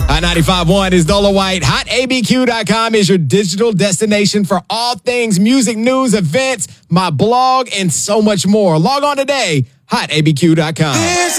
Hot 95.1 is Dola White. HotABQ.com is your digital destination for all things music, news, events, my blog, and so much more. Log on today, HotABQ.com.